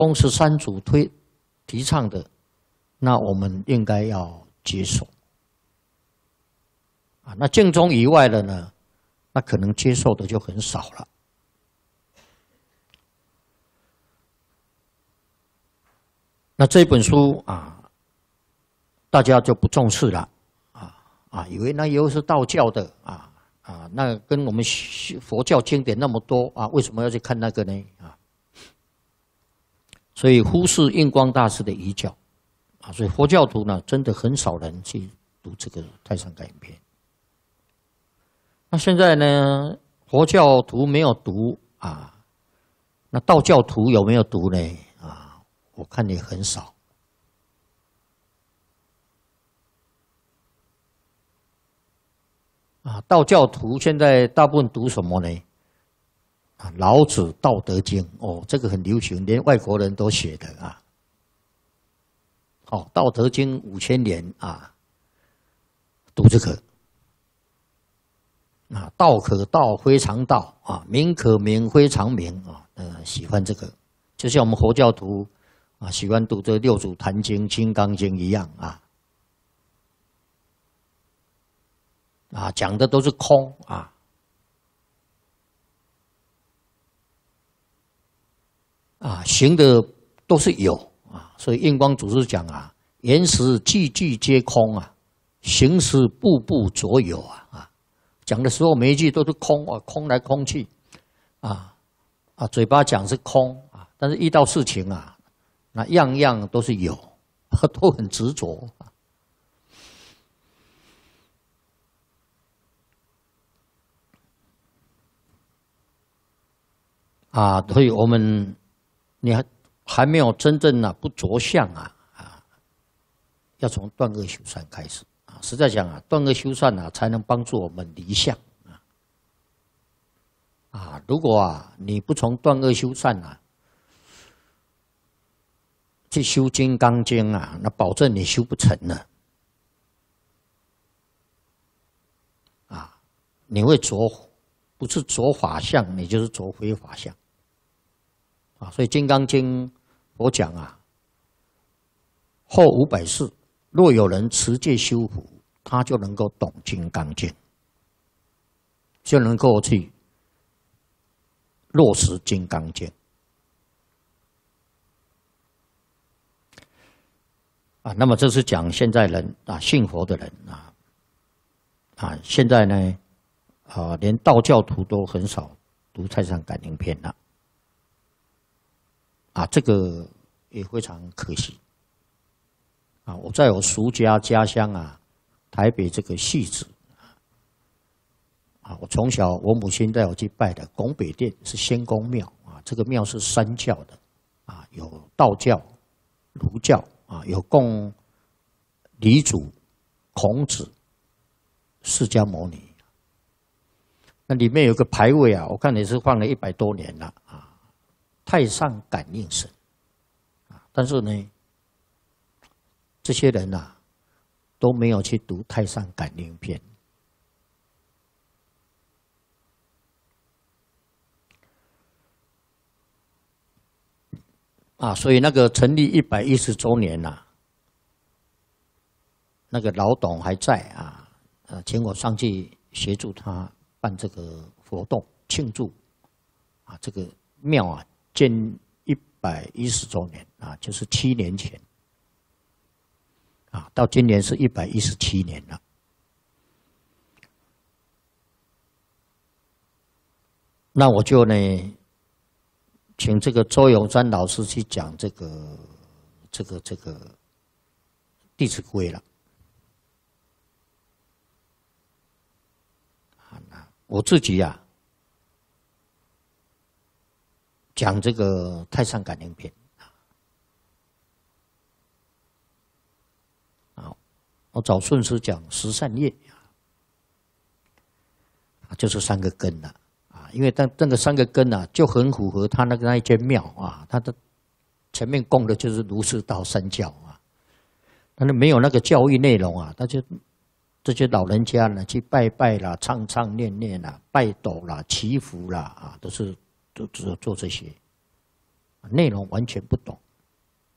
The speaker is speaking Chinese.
供十三祖提倡的，那我们应该要接受。啊，那净宗以外的呢，那可能接受的就很少了。那这本书啊，大家就不重视了，以为那又是道教的那跟我们佛教经典那么多啊，为什么要去看那个呢？所以忽视印光大师的遗教所以佛教徒呢，真的很少人去读这个《太上感应篇》。那现在呢，佛教徒没有读那道教徒有没有读呢？我看也很少。道教徒现在大部分读什么呢？老子《道德经》这个很流行，连外国人都写的《道德经》5000年读这个道可道非常道名可名非常名喜欢这个，就像我们佛教徒喜欢读这六祖坛经、金刚经一样讲的都是空行的都是有所以印光祖师讲言时句句皆空行时步步着有讲的时候每一句都是空空来空去嘴巴讲是空但是遇到事情那样样都是有，都很执着所以我们你还没有真正不着相要从断恶修善开始实在讲断恶修善才能帮助我们离相如果你不从断恶修善去修金刚经那保证你修不成了你会着不是着法相，你就是着非法相所以金刚经我讲后500世若有人持戒修福，他就能够懂金刚经，就能够去落实金刚经那么这是讲现在人信佛的人现在呢连道教徒都很少读《太上感应篇》了这个也非常可惜我在我俗家乡台北这个戏子我从小我母亲带我去拜的拱北殿是仙公庙这个庙是三教的有道教、儒教有供李祖、孔子、释迦牟尼。那里面有个牌位我看也是放了100多年了太上感应神但是呢，这些人都没有去读《太上感应篇》所以那个成立110周年那个老董还在请我上去协助他办这个活动庆祝这个庙建110周年就是7年前到今年是117年了。那我就呢，请这个周永山老师去讲这个《弟子规》了。我自己讲这个《太上感应篇》我找顺师讲十善业就是3个根了因为那个3个根就很符合他那一间庙他的前面供的就是儒释道三教但是没有那个教育内容他就这些老人家呢去拜拜啦、唱唱念念啦、拜斗啦、祈福啦都只有做这些内容完全不懂